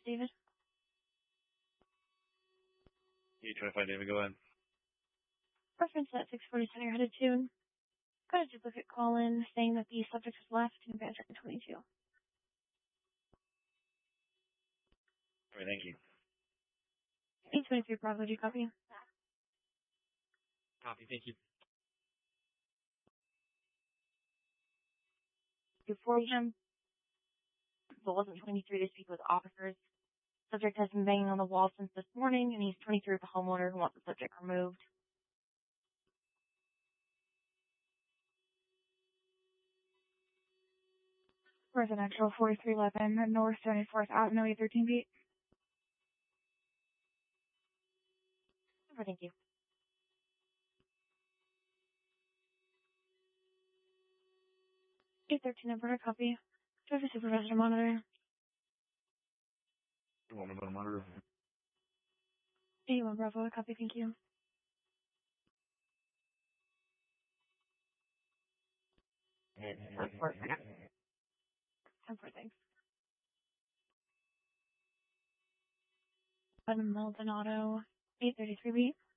David. 825 David, go ahead. Reference at 640 Center headed to. Got a duplicate call in saying that the subject has left in Badger 22. All right, thank you. 823 Bravo, do you copy? Copy, thank you. 2 p.m. So it wasn't 23 to speak with officers. Subject has been banging on the wall since this morning, and he's 23 with a homeowner who wants the subject removed. Residential 4311 North 74th Avenue, 13 feet. Super, thank you. 813 Alberta, copy. Do I have a supervisor monitor? You want me to monitor? 81 Bravo, copy, thank you. 10-4, thanks. Button Maldonado, 833 B.